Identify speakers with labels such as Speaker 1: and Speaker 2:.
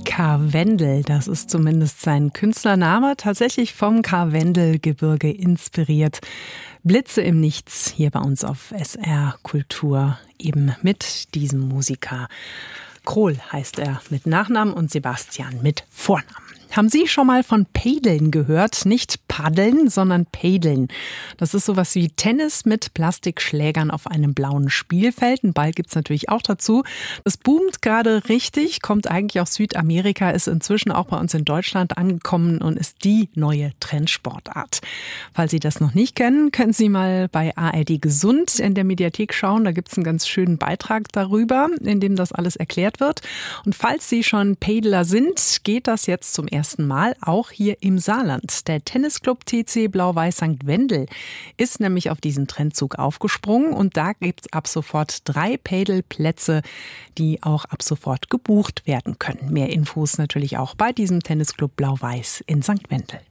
Speaker 1: Karwendel, das ist zumindest sein Künstlername, tatsächlich vom Karwendelgebirge inspiriert. Blitze im Nichts hier bei uns auf SR Kultur, eben mit diesem Musiker. Krohl heißt er mit Nachnamen und Sebastian mit Vornamen. Haben Sie schon mal von Padeln gehört? Nicht Paddeln, sondern Padeln. Das ist sowas wie Tennis mit Plastikschlägern auf einem blauen Spielfeld. Ein Ball gibt's natürlich auch dazu. Das boomt gerade richtig, kommt eigentlich aus Südamerika, ist inzwischen auch bei uns in Deutschland angekommen und ist die neue Trendsportart. Falls Sie das noch nicht kennen, können Sie mal bei ARD Gesund in der Mediathek schauen. Da gibt's einen ganz schönen Beitrag darüber, in dem das alles erklärt wird. Und falls Sie schon Padeler sind, geht das jetzt zum ersten Mal auch hier im Saarland. Der Tennisclub TC Blau-Weiß St. Wendel ist nämlich auf diesen Trendzug aufgesprungen und da gibt es ab sofort 3 Padelplätze, die auch ab sofort gebucht werden können. Mehr Infos natürlich auch bei diesem Tennisclub Blau-Weiß in St. Wendel.